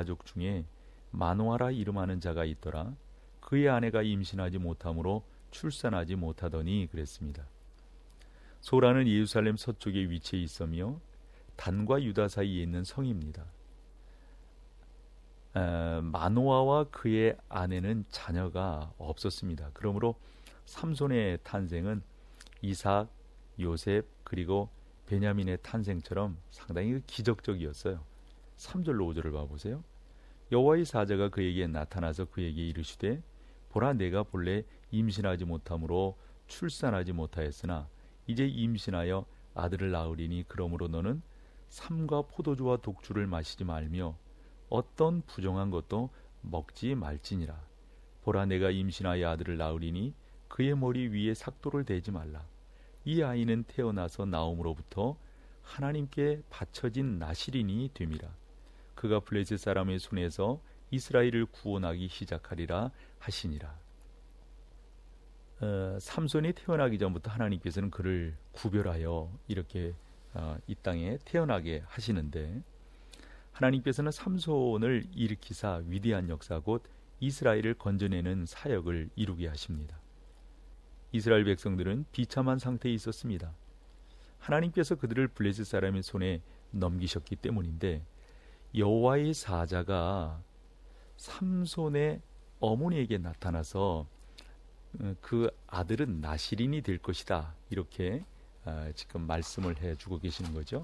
가족 중에 마노아라 이름하는 자가 있더라. 그의 아내가 임신하지 못하므로 출산하지 못하더니 그랬습니다. 소라는 예루살렘 서쪽에 위치해 있으며 단과 유다 사이에 있는 성입니다. 마노아와 그의 아내는 자녀가 없었습니다. 그러므로 삼손의 탄생은 이삭, 요셉 그리고 베냐민의 탄생처럼 상당히 기적적이었어요. 3절로 5절을 봐보세요. 여호와의 사자가 그에게 나타나서 그에게 이르시되 보라 내가 본래 임신하지 못함으로 출산하지 못하였으나 이제 임신하여 아들을 낳으리니 그러므로 너는 삼과 포도주와 독주를 마시지 말며 어떤 부정한 것도 먹지 말지니라. 보라 내가 임신하여 아들을 낳으리니 그의 머리 위에 삭도를 대지 말라. 이 아이는 태어나서 나옴으로부터 하나님께 바쳐진 나실인이 됨이라. 그가 블레셋 사람의 손에서 이스라엘을 구원하기 시작하리라 하시니라. 삼손이 태어나기 전부터 하나님께서는 그를 구별하여 이렇게 이 땅에 태어나게 하시는데, 하나님께서는 삼손을 일으키사 위대한 역사 곧 이스라엘을 건져내는 사역을 이루게 하십니다. 이스라엘 백성들은 비참한 상태에 있었습니다. 하나님께서 그들을 블레셋 사람의 손에 넘기셨기 때문인데, 여호와의 사자가 삼손의 어머니에게 나타나서 그 아들은 나실인이 될 것이다, 이렇게 지금 말씀을 해주고 계시는 거죠.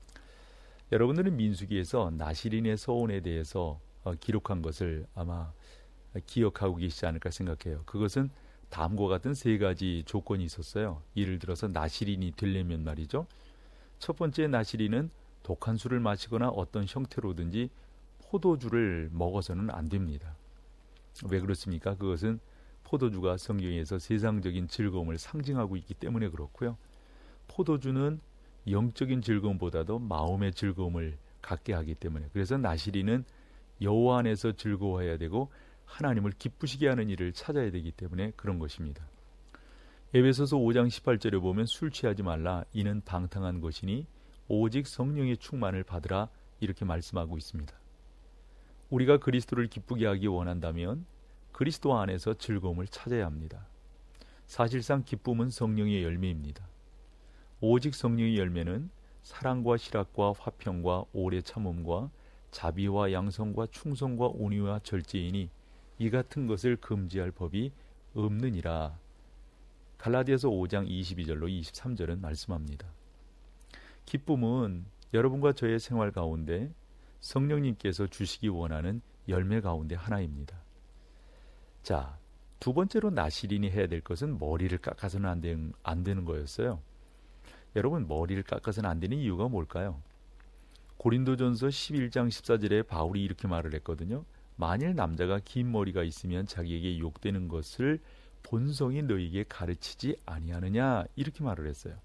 여러분들은 민수기에서 나실인의 서원에 대해서 기록한 것을 아마 기억하고 계시지 않을까 생각해요. 그것은 다음과 같은 세 가지 조건이 있었어요. 예를 들어서 나실인이 되려면 말이죠. 첫 번째, 나실인은 독한 술을 마시거나 어떤 형태로든지 포도주를 먹어서는 안 됩니다. 왜 그렇습니까? 그것은 포도주가 성경에서 세상적인 즐거움을 상징하고 있기 때문에 그렇고요. 포도주는 영적인 즐거움보다도 마음의 즐거움을 갖게 하기 때문에, 그래서 나실인은 여호와 안에서 즐거워해야 되고 하나님을 기쁘시게 하는 일을 찾아야 되기 때문에 그런 것입니다. 에베소서 5장 18절에 보면 술 취하지 말라 이는 방탕한 것이니 오직 성령의 충만을 받으라, 이렇게 말씀하고 있습니다. 우리가 그리스도를 기쁘게 하기 원한다면 그리스도 안에서 즐거움을 찾아야 합니다. 사실상 기쁨은 성령의 열매입니다. 오직 성령의 열매는 사랑과 실학과 화평과 오래 참음과 자비와 양성과 충성과 온유와 절제이니 이 같은 것을 금지할 법이 없느니라. 갈라디아서 5장 22절로 23절은 말씀합니다. 기쁨은 여러분과 저의 생활 가운데 성령님께서 주시기 원하는 열매 가운데 하나입니다. 자, 두 번째로 나실인이 해야 될 것은 머리를 깎아서는 안 되는 거였어요. 여러분, 머리를 깎아서는 안 되는 이유가 뭘까요? 고린도전서 11장 14절에 바울이 이렇게 말을 했거든요. 만일 남자가 긴 머리가 있으면 자기에게 욕되는 것을 본성이 너에게 가르치지 아니하느냐, 이렇게 말을 했어요.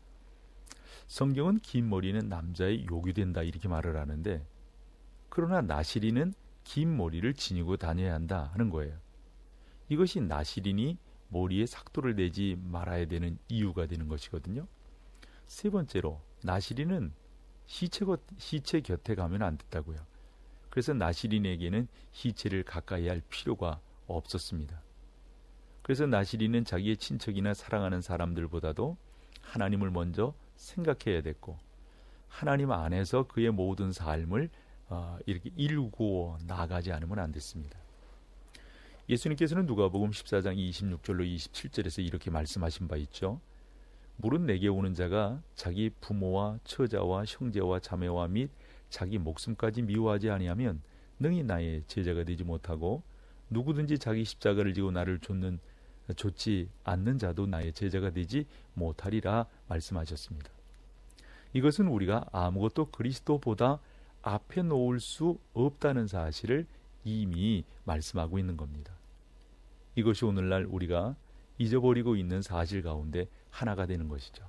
성경은 긴 머리는 남자의 욕이 된다, 이렇게 말을 하는데, 그러나 나실인은 긴 머리를 지니고 다녀야 한다 하는 거예요. 이것이 나실인이 머리에 삭도를 내지 말아야 되는 이유가 되는 것이거든요. 세 번째로, 나실인은 시체 곁에 가면 안 됐다고요. 그래서 나실인에게는 시체를 가까이 할 필요가 없었습니다. 그래서 나실인은 자기의 친척이나 사랑하는 사람들보다도 하나님을 먼저 생각해야 됐고, 하나님 안에서 그의 모든 삶을 이렇게 일구어 나가지 않으면 안 됐습니다. 예수님께서는 누가복음 14장 26절로 27절에서 이렇게 말씀하신 바 있죠. 물은 내게 오는 자가 자기 부모와 처자와 형제와 자매와 및 자기 목숨까지 미워하지 아니하면 능히 나의 제자가 되지 못하고, 누구든지 자기 십자가를 지고 나를 좇지 않는 자도 나의 제자가 되지 못하리라 말씀하셨습니다. 이것은 우리가 아무것도 그리스도보다 앞에 놓을 수 없다는 사실을 이미 말씀하고 있는 겁니다. 이것이 오늘날 우리가 잊어버리고 있는 사실 가운데 하나가 되는 것이죠.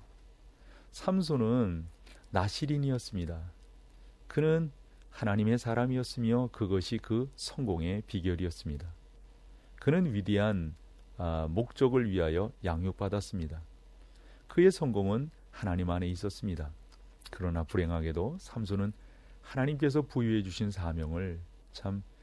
삼손은 나실인이었습니다. 그는 하나님의 사람이었으며 그것이 그 성공의 비결이었습니다. 그는 위대한 목적을 위하여 양육받았습니다. 그의 성공은 하나님 안에 있었습니다. 그러나 불행하게도 삼손은 하나님께서 부여해 주신 사명을 참